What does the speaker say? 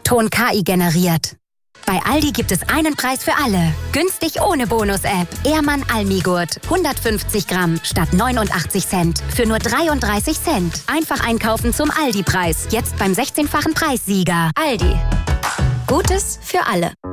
Ton KI generiert. Bei Aldi gibt es einen Preis für alle. Günstig ohne Bonus-App. Ehrmann Almigurt. 150 Gramm statt 89 Cent. Für nur 33 Cent. Einfach einkaufen zum Aldi-Preis. Jetzt beim 16-fachen Preissieger. Aldi. Gutes für alle.